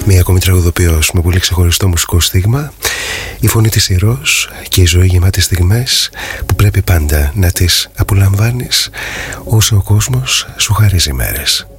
Μία ακόμη τραγουδοποιός με πολύ ξεχωριστό μουσικό στίγμα, η φωνή της Ηρώς και η ζωή γεμάτη στιγμές που πρέπει πάντα να τις απολαμβάνεις όσο ο κόσμος σου χαρίζει μέρες.